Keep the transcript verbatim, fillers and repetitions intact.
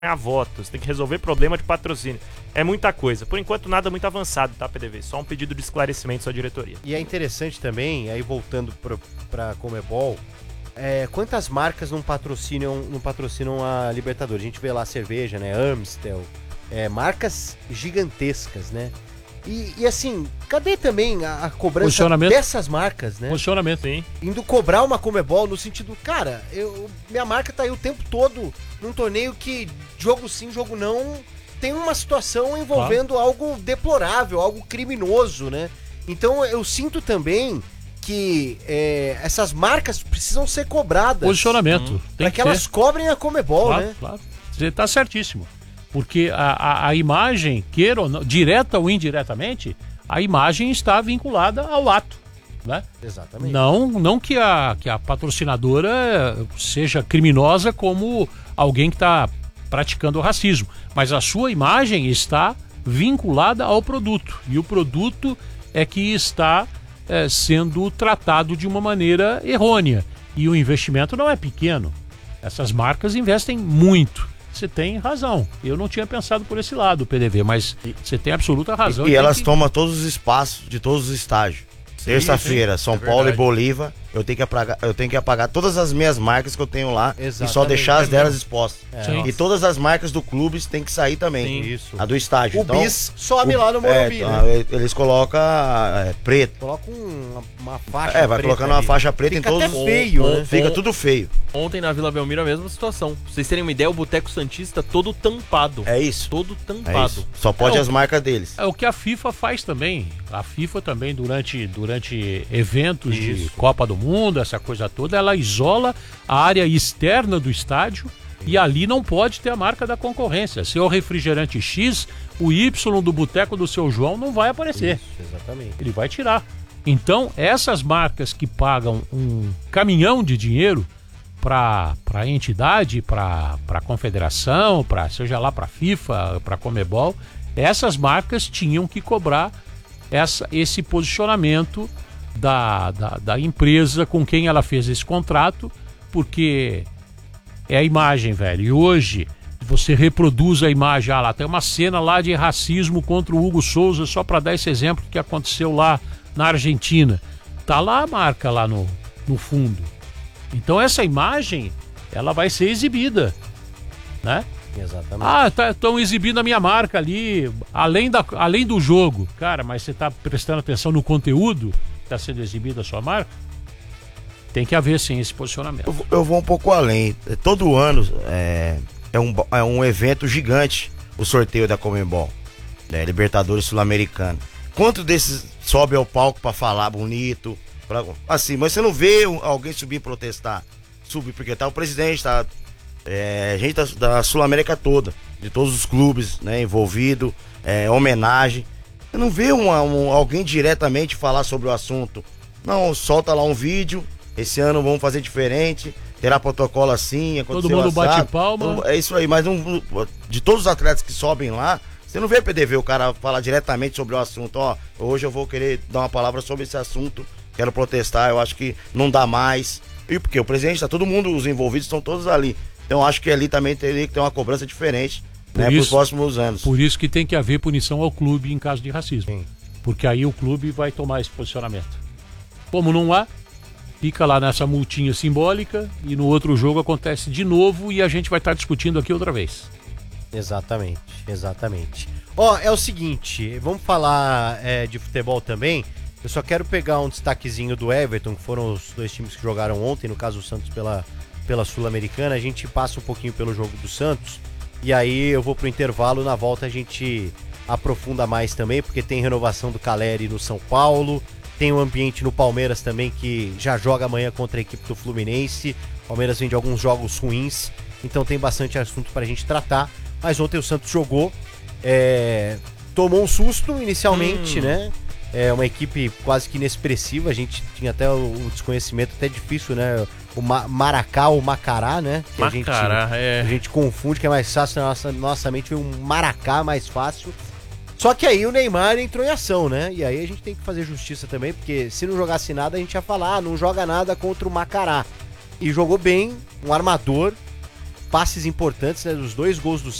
ganhar votos, tem que resolver problema de patrocínio. É muita coisa. Por enquanto, nada muito avançado, tá, P D V? Só um pedido de esclarecimento à diretoria. E é interessante também, aí voltando pra, pra Conmebol, é, quantas marcas não patrocinam, não patrocinam a Libertadores? A gente vê lá a cerveja, né? Amstel, é, marcas gigantescas, né? E, e assim, cadê também a, a cobrança dessas marcas, né? Posicionamento, hein? Indo cobrar uma Conmebol no sentido, cara, eu, minha marca tá aí o tempo todo num torneio que, jogo sim, jogo não, tem uma situação envolvendo claro. algo deplorável, algo criminoso, né? Então eu sinto também que é, essas marcas precisam ser cobradas. Posicionamento. Hum. Para que, que elas cobrem a Conmebol, claro, né? Claro, você tá certíssimo. Porque a, a, a imagem, queira ou não, direta ou indiretamente, a imagem está vinculada ao ato, né? Exatamente. Não, não que, a, que a patrocinadora seja criminosa como alguém que está praticando o racismo, mas a sua imagem está vinculada ao produto, e o produto é que está é, sendo tratado de uma maneira errônea, e o investimento não é pequeno. Essas marcas investem muito. Você tem razão. Eu não tinha pensado por esse lado, P D V, mas você tem absoluta razão. E, e elas que... tomam todos os espaços de todos os estágios. Terça-feira, São é Paulo e Bolívar, eu tenho, que apagar, eu tenho que apagar todas as minhas marcas que eu tenho lá. Exatamente. E só deixar as delas expostas. É. E todas as marcas do clube têm que sair também. Sim. Isso. A do estádio. O então, bis sobe o, lá no Morumbi, é, né? Eles colocam é, preto. Colocam uma, uma faixa É, vai colocando uma faixa preta Fica em todos os... feio, né? né? Fica tudo feio. Ontem na Vila Belmiro a mesma situação. Pra vocês terem uma ideia, o Boteco Santista todo tampado. É isso. Todo tampado. É isso. Só pode é as marcas deles. É o que a FIFA faz também. A FIFA também, durante, durante eventos isso. de Copa do Mundo, essa coisa toda, ela isola a área externa do estádio e ali não pode ter a marca da concorrência. Se é o refrigerante X, o Y do Boteco do Seu João não vai aparecer. Isso, exatamente. Ele vai tirar. Então, essas marcas que pagam um caminhão de dinheiro para a entidade, para a confederação, pra, seja lá para a FIFA, para a Conmebol, essas marcas tinham que cobrar essa, esse posicionamento da, da, da empresa com quem ela fez esse contrato, porque é a imagem, velho. E hoje você reproduz a imagem, ah, lá tem uma cena lá de racismo contra o Hugo Souza, só para dar esse exemplo que aconteceu lá na Argentina. Tá lá a marca lá no, no fundo. Então essa imagem, ela vai ser exibida, né? Exatamente. Ah, estão tá, exibindo a minha marca ali, além, da, além do jogo. Cara, mas você está prestando atenção no conteúdo que está sendo exibido a sua marca? Tem que haver, sim, esse posicionamento. Eu, eu vou um pouco além. Todo ano é, é, um, é um evento gigante, o sorteio da Conmebol, né, Libertadores Sul-Americana. Quanto desses sobe ao palco para falar bonito? Pra, assim, mas você não vê alguém subir e protestar. Subir, porque tá o presidente, tá... É, gente da, da Sul-América toda, de todos os clubes, né, envolvido, é, homenagem. Eu não vê uma, um, alguém diretamente falar sobre o assunto. Não, solta lá um vídeo. Esse ano vamos fazer diferente. Terá protocolo assim. Todo mundo assado, bate palma. Então, é isso aí, mas um, de todos os atletas que sobem lá, você não vê P D V o cara falar diretamente sobre o assunto. Ó, hoje eu vou querer dar uma palavra sobre esse assunto. Quero protestar. Eu acho que não dá mais. E porque o presidente, tá todo mundo, os envolvidos estão todos ali. Então acho que ali também teria que ter uma cobrança diferente, né, para os próximos anos. Por isso que tem que haver punição ao clube em caso de racismo. Sim. Porque aí o clube vai tomar esse posicionamento. Como não há, fica lá nessa multinha simbólica e no outro jogo acontece de novo e a gente vai estar discutindo aqui outra vez. Exatamente, exatamente. Ó, é o seguinte, vamos falar é, de futebol também. Eu só quero pegar um destaquezinho do Everton, que foram os dois times que jogaram ontem, no caso o Santos pela... pela Sul-Americana. A gente passa um pouquinho pelo jogo do Santos e aí eu vou pro intervalo. Na volta a gente aprofunda mais também, porque tem renovação do Caleri no São Paulo, tem um ambiente no Palmeiras também, que já joga amanhã contra a equipe do Fluminense. O Palmeiras vem de alguns jogos ruins, então tem bastante assunto pra gente tratar. Mas ontem o Santos jogou, é... tomou um susto inicialmente, hum. né? É uma equipe quase que inexpressiva, a gente tinha até o desconhecimento, até difícil, né? O Ma- Maracá ou Macará, né? Que Macará, a gente, é. A gente confunde, que é mais fácil, na nossa, nossa mente foi um Maracá mais fácil. Só que aí o Neymar entrou em ação, né? E aí a gente tem que fazer justiça também, porque se não jogasse nada, a gente ia falar, ah, não joga nada contra o Macará. E jogou bem, um armador, passes importantes, né? Dos dois gols do